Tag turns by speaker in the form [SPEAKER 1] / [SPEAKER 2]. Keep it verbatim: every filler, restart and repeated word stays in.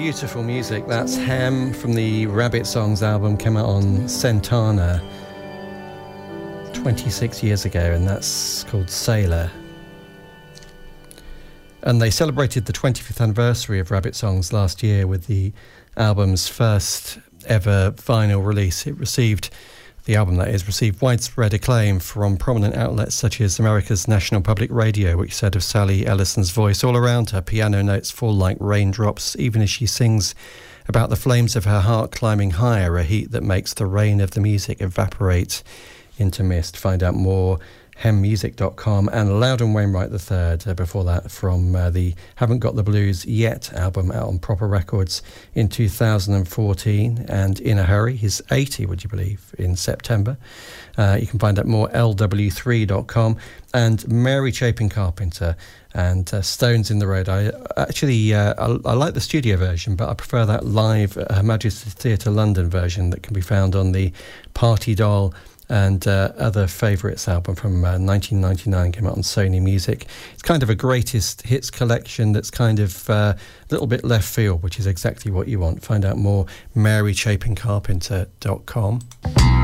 [SPEAKER 1] Beautiful music. That's Hem from the Rabbit Songs album, came out on Santana twenty-six years ago, and that's called Sailor. And they celebrated the twenty-fifth anniversary of Rabbit Songs last year with the album's first ever vinyl release. It received, the album that is, received widespread acclaim from prominent outlets such as America's National Public Radio, which said of Sally Ellison's voice, all around her piano notes fall like raindrops, even as she sings about the flames of her heart climbing higher, a heat that makes the rain of the music evaporate into mist. Find out more, hem music dot com, and Loudon Wainwright the third, uh, before that, from uh, the Haven't Got the Blues Yet album, out on Proper Records in two thousand fourteen, and In a Hurry, he's eighty, would you believe, in September. Uh, you can find out more, L W three dot com, and Mary Chapin Carpenter and uh, Stones in the Road. I actually, uh, I, I like the studio version, but I prefer that live uh, Her Majesty's Theatre London version that can be found on the Party Doll and uh, Other Favourites album from uh, nineteen ninety-nine, came out on Sony Music. It's kind of a greatest hits collection that's kind of a uh, little bit left field, which is exactly what you want. Find out more, mary chapin carpenter dot com.